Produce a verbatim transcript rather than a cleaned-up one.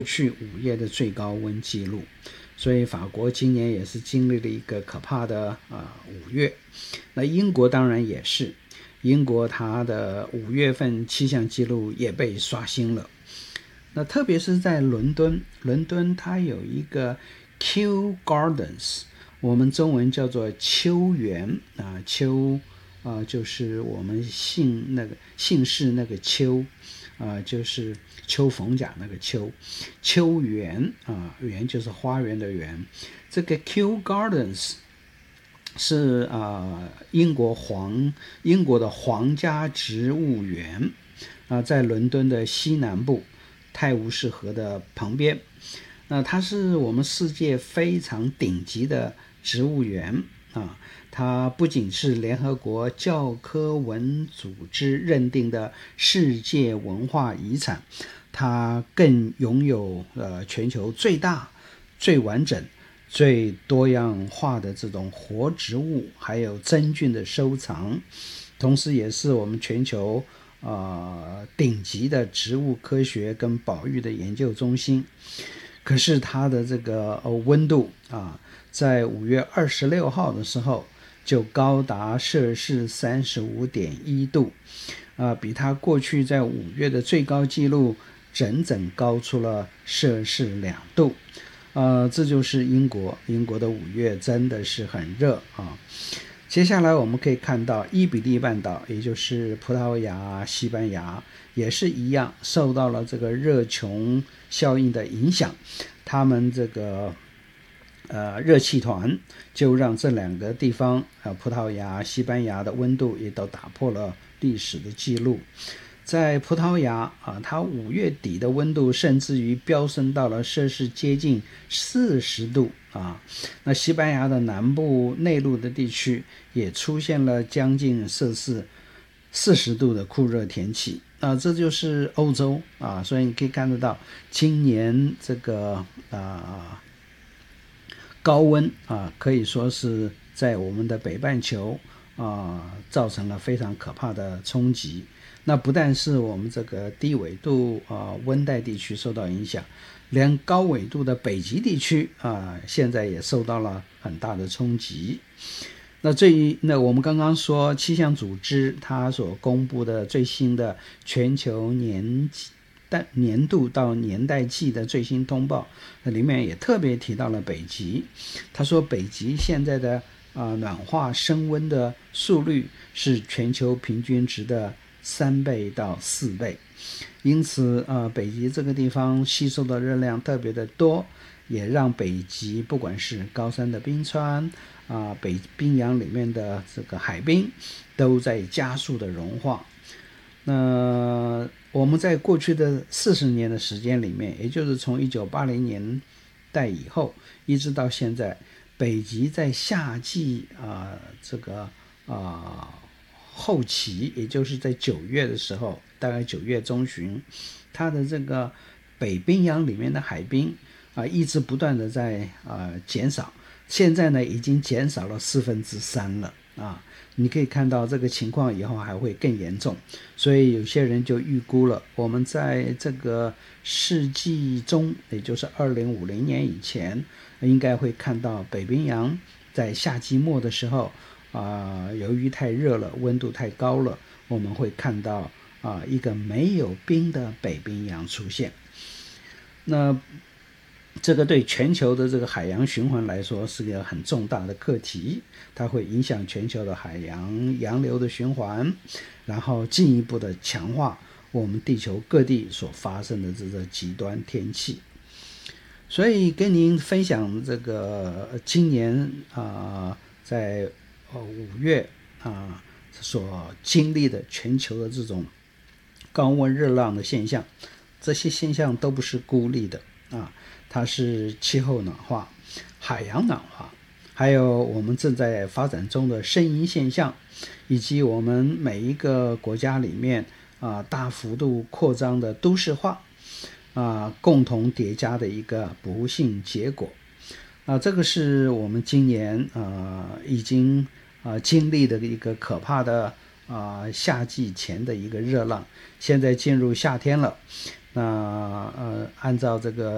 去五月的最高温记录，所以法国今年也是经历了一个可怕的啊、呃、五月。那英国当然也是，英国它的五月份气象记录也被刷新了。那特别是在伦敦，伦敦它有一个 Kew Gardens， 我们中文叫做秋园啊，秋啊、呃、就是我们姓那个姓氏那个秋啊、呃，就是秋逢甲那个秋，秋园啊，园就是花园的园。这个 Kew Gardens 是啊、呃、英国皇英国的皇家植物园啊、呃，在伦敦的西南部泰晤士河的旁边。那它是我们世界非常顶级的植物园啊，它不仅是联合国教科文组织认定的世界文化遗产，它更拥有呃全球最大、最完整、最多样化的这种活植物还有真菌的收藏，同时也是我们全球呃顶级的植物科学跟保育的研究中心。可是它的这个、呃、温度啊，在五月二十六号的时候就高达摄氏三十五点一度，啊，比它过去在五月的最高纪录整整高出了摄氏两度。呃，这就是英国，英国的五月真的是很热啊。接下来我们可以看到伊比利半岛，也就是葡萄牙、西班牙，也是一样受到了这个热穹效应的影响，他们这个呃热气团就让这两个地方呃葡萄牙、西班牙的温度也都打破了历史的记录。在葡萄牙啊，它五月底的温度甚至于飙升到了摄氏接近四十度啊。那西班牙的南部内陆的地区也出现了将近摄氏四十度的酷热天气啊，这就是欧洲啊。所以你可以看得到，今年这个啊高温啊，可以说是在我们的北半球啊造成了非常可怕的冲击。那不但是我们这个低纬度啊温带地区受到影响，连高纬度的北极地区啊现在也受到了很大的冲击。那这那我们刚刚说气象组织它所公布的最新的全球年年度到年代季的最新通报，那里面也特别提到了北极。他说北极现在的啊、呃、暖化升温的速率是全球平均值的三倍到四倍，因此呃北极这个地方吸收的热量特别的多，也让北极不管是高山的冰川啊、呃、北冰洋里面的这个海冰都在加速的融化。那我们在过去的四十年的时间里面，也就是从一九八零年代以后一直到现在，北极在夏季啊、呃、这个啊、呃后期，也就是在九月的时候，大概九月中旬，它的这个北冰洋里面的海冰啊、呃、一直不断的在啊、呃、减少，现在呢已经减少了四分之三了啊。你可以看到这个情况以后还会更严重，所以有些人就预估了，我们在这个世纪中，也就是二零五零年以前，应该会看到北冰洋在夏季末的时候啊、呃，由于太热了，温度太高了，我们会看到啊、呃、一个没有冰的北冰洋出现。那这个对全球的这个海洋循环来说是个很重大的课题，它会影响全球的海洋洋流的循环，然后进一步的强化我们地球各地所发生的这个极端天气。所以跟您分享这个今年啊、呃、在五月啊、呃、所经历的全球的这种高温热浪的现象，这些现象都不是孤立的啊，它是气候暖化、海洋暖化，还有我们正在发展中的声音现象，以及我们每一个国家里面啊大幅度扩张的都市化啊，共同叠加的一个不幸结果啊，这个是我们今年啊已经啊经历的一个可怕的啊夏季前的一个热浪，现在进入夏天了。那呃，按照这个